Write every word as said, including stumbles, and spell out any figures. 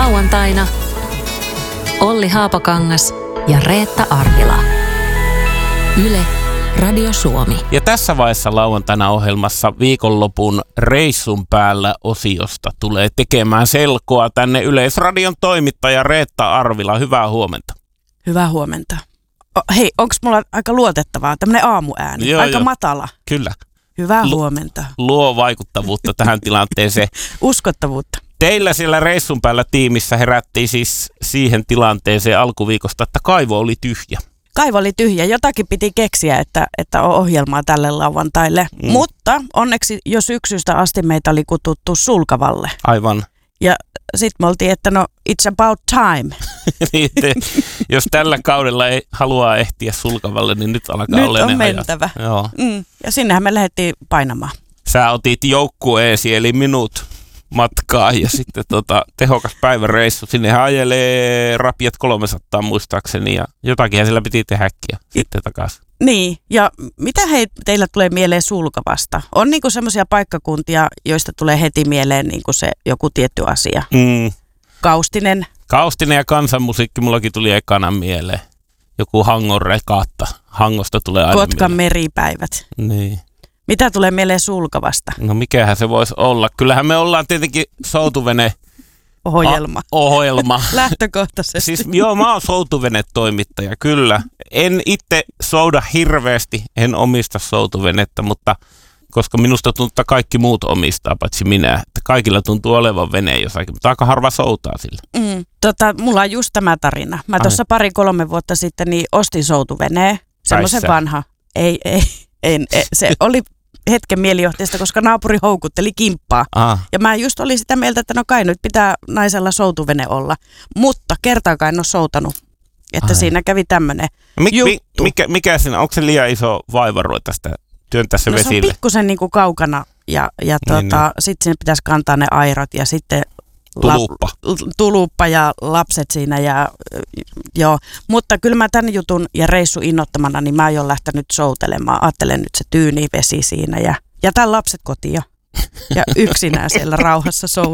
Lauantaina Olli Haapakangas ja Reetta Arvila. Yle Radio Suomi. Ja tässä vaiheessa lauantaina ohjelmassa viikonlopun reissun päällä osiosta tulee tekemään selkoa tänne Yleisradion toimittaja Reetta Arvila. Hyvää huomenta. Hyvää huomenta. O, hei, onko mulla aika luotettavaa? Tämmöinen aamuääni. Joo, aika jo. matala. Kyllä. Hyvää Lu- huomenta. Luo vaikuttavuutta tähän tilanteeseen. Uskottavuutta. Teillä siellä reissun päällä tiimissä herättiin siis siihen tilanteeseen alkuviikosta, että kaivo oli tyhjä. Kaivo oli tyhjä. Jotakin piti keksiä, että, että on ohjelmaa tälle lauantaille. Mm. Mutta onneksi jo syksystä asti meitä oli kututtu Sulkavalle. Aivan. Ja sitten me oltiin, että no it's about time. Niin, te, jos tällä kaudella ei halua ehtiä Sulkavalle, niin nyt alkaa nyt olla on ne mentävä. ajat. Joo. Mm. Ja sinnehän me lähdettiin painamaan. Sä otit joukkueesi, eli minut matkaa ja sitten tota, tehokas päiväreissu. Sinnehän ajelee rapiat kolmesataa muistaakseni ja jotakinhan siellä piti tehdäkin sitten takaisin. Niin, ja mitä hei, teillä tulee mieleen Sulkavasta? On niinku semmoisia paikkakuntia, joista tulee heti mieleen niinku se joku tietty asia. Mm. Kaustinen. Kaustinen ja kansanmusiikki mullakin tuli ekana mieleen. Joku Hangon rekatta. Hangosta tulee aina Kotkan mieleen. meripäivät. Niin. Mitä tulee mieleen Sulkavasta? No mikähän se voisi olla. Kyllähän me ollaan tietenkin soutuvene Ohjelma. A- ohjelma. Lähtökohtaisesti. Siis joo, mä oon soutuvene-toimittaja, kyllä. En itse souda hirveästi, en omista soutuvenettä, mutta koska minusta tuntuu, että kaikki muut omistaa, paitsi minä. Että kaikilla tuntuu olevan vene jossakin, mutta aika harva soutaa sillä. Mm, tota, mulla on just tämä tarina. Mä tuossa pari-kolme vuotta sitten niin ostin soutuveneen. Semmoisen vanha. Ei, ei, en, ei, se oli hetken mielijohteesta, koska naapuri houkutteli kimppaa. Aha. Ja mä just olin sitä mieltä, että no kai nyt pitää naisella soutuvene olla. Mutta kertaakaan en ole soutanut. Että Ai. Siinä kävi tämmöinen Mik, juttu. mi, mikä, mikä siinä, onko se liian iso vaiva ruveta sitä työntää se no se vesille? on pikkusen niinku kaukana ja, ja Niin, tota, niin. sitten sinne pitäisi kantaa ne airot ja sitten Tuluppa. La, tuluppa ja lapset siinä. Ja, joo. Mutta kyllä mä tämän jutun ja reissu innottamana, niin mä oon jo lähtenyt soutelemaan. Ajattelen nyt se tyyni vesi siinä ja jätän lapset kotiin ja yksinään siellä rauhassa sou.